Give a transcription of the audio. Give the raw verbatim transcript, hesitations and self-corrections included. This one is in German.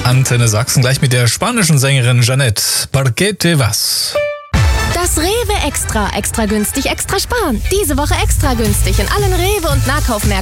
Antenne Sachsen, gleich mit der spanischen Sängerin Jeanette. Porque te vas? Das Rewe Extra. Extra günstig, extra sparen. Diese Woche extra günstig in allen Rewe und Nahkaufmärkten.